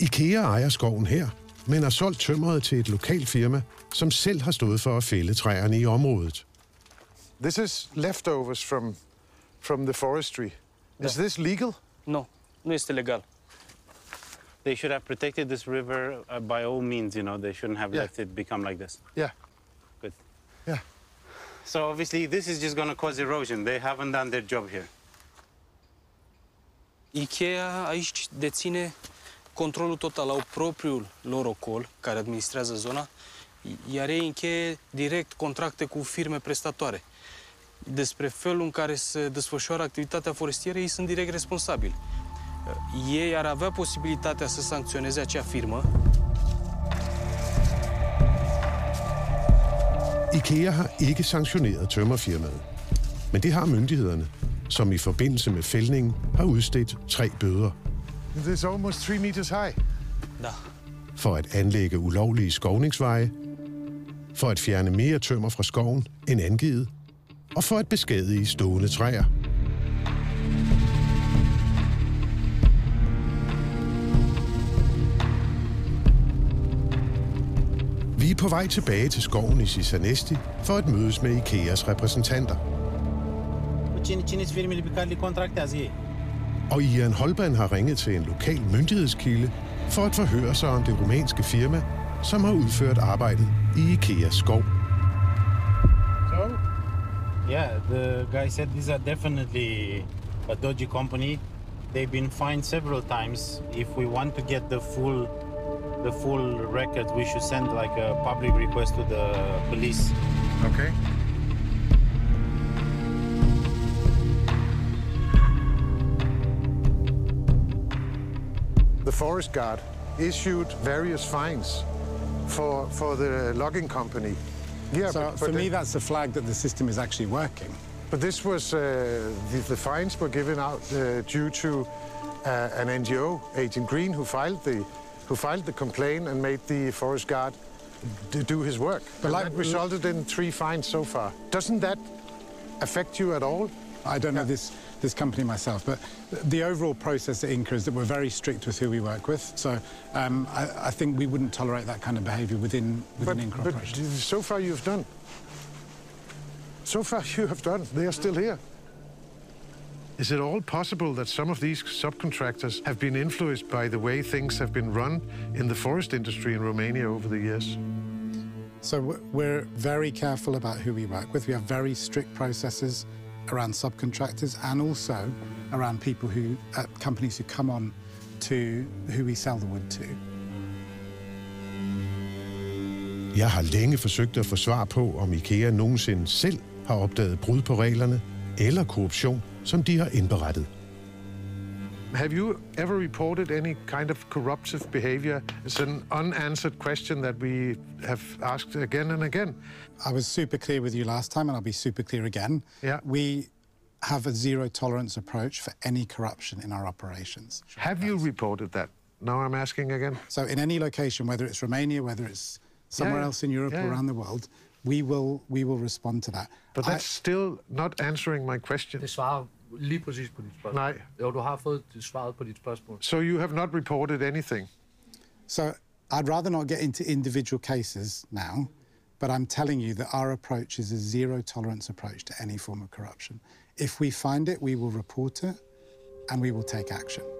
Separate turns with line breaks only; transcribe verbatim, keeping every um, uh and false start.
IKEA ejer skoven her, men har solgt tømmeret til et lokalt firma, som selv har stået for at fælde træerne i området.
This is leftovers from, from the forestry. Is this legal?
No, nu este legal.
They should have protected this river uh, by all means, you know. They shouldn't have
Yeah.
left it become like this.
Yeah.
Good.
Yeah.
So obviously this is just going to cause erosion. They haven't done their job here.
IKEA aici deține controlul total, au propriul lor ocol care administrează zona, iar ei încheie direct contracte cu firme prestatoare. Despre felul în care se desfășoară activitatea forestieră, ei sunt direct responsabili. Ei ar avea posibilitatea să sancționeze acea firmă.
IKEA har ikke sanktioneret tømmerfirmaet, men det har myndighederne, som i forbindelse med fældningen har udstedt tre bøder.
It is almost three meters high.
Da.
For at anlægge ulovlige skovningsveje, for at fjerne mere tømmer fra skoven end angivet, og for at beskadige stående træer. Vi er på vej tilbage til skoven i Sisanesti for at mødes med IKEAs repræsentanter. Og Ian Holban har ringet til en lokal myndighedskilde for at forhøre sig om det rumænske firma, som har udført arbejdet i IKEAs skov.
So, yeah, the guy said these are definitely a dodgy company. They've been fined several times. If we want to get the full the full record, we should send like a public request to the police.
Okay. The forest guard issued various fines for for the logging company. Yeah,
so
but,
for
but
me,
the,
that's a flag that the system is actually working.
But this was uh, the, the fines were given out uh, due to uh, an N G O, Agent Green, who filed the who filed the complaint and made the forest guard to do his work. But like, that resulted in three fines so far. Doesn't that affect you at all?
I don't know this this company myself, but the overall process at Inca is that we're very strict with who we work with. So um, I, I think we wouldn't tolerate that kind of behaviour within within
But,
Inca
but
operations.
so far you've done. So far you have done. They are still here. Is it all possible that some of these subcontractors have been influenced by the way things have been run in the forest industry in Romania over the years?
So we're very careful about who we work with. We have very strict processes around subcontractors and also around people who, uh, companies who come on to who we sell the wood to.
Jeg har længe forsøgt at få svar på, om IKEA nogensinde selv har opdaget brud på reglerne eller korruption, som de har indberettet.
Have you ever reported any kind of corruptive behavior? It's an unanswered question that we have asked again and again.
I was super clear with you last time, and I'll be super clear again.
Yeah.
We have a zero tolerance approach for any corruption in our operations.
Have you reported that? Now I'm asking again.
So in any location, whether it's Romania, whether it's somewhere
Yeah,
else in Europe
yeah,
or around the world, we will we will respond to that.
But that's I, still not answering my question.
Det svarer lige præcis på dit spørgsmål.
Nej.
Jo, du har fået svaret på dit spørgsmål.
So you have not reported anything?
So I'd rather not get into individual cases now, but I'm telling you that our approach is a zero tolerance approach to any form of corruption. If we find it, we will report it and we will take action.